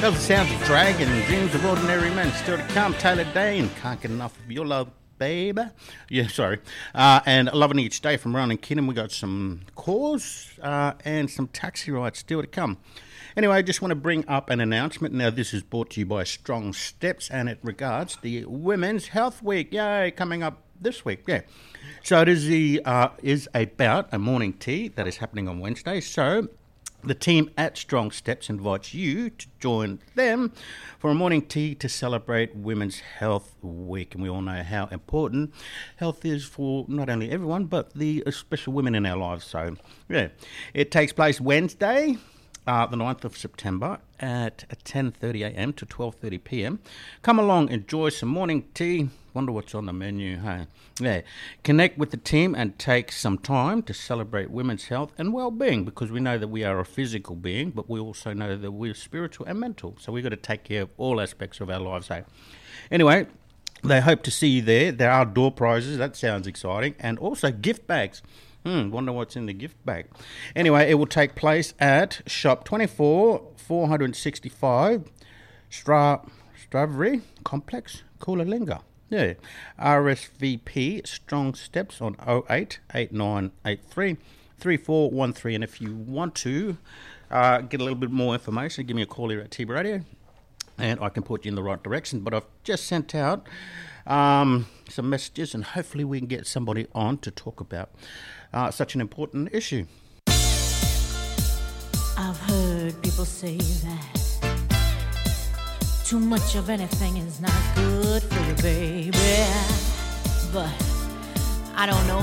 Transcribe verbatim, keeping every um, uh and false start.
the sounds of Dragon, Dreams of Ordinary Men, still to come. Taylor Dane, Can't Get Enough of Your Love, Babe. Yeah, sorry. Uh, and Loving Each Day from Rowan and Keenan. We got some calls uh, and some taxi rides still to come. Anyway, I just want to bring up an announcement. Now, this is brought to you by Strong Steps, and it regards the Women's Health Week. Yay, coming up this week, yeah. So it is, the, uh, is about a morning tea that is happening on Wednesday. So the team at Strong Steps invites you to join them for a morning tea to celebrate Women's Health Week. And we all know how important health is for not only everyone, but the special women in our lives. So, yeah, it takes place Wednesday, uh, the ninth of September at ten thirty a.m. to twelve thirty p.m. Come along, enjoy some morning tea. Wonder what's on the menu, hey? Yeah. Connect with the team and take some time to celebrate women's health and well-being, because we know that we are a physical being, but we also know that we're spiritual and mental. So we've got to take care of all aspects of our lives, hey? Anyway, they hope to see you there. There are door prizes. That sounds exciting. And also gift bags. Hmm, wonder what's in the gift bag. Anyway, it will take place at Shop twenty-four, four sixty-five, Stra- Strawberry Complex, Coolangatta. Yeah, R S V P Strong Steps on oh eight, eight nine eight three, three four one three. And if you want to uh, get a little bit more information, give me a call here at T B Radio and I can put you in the right direction. But I've just sent out um, some messages, and hopefully we can get somebody on to talk about uh, such an important issue. I've heard people say that too much of anything is not good for you, baby. But I don't know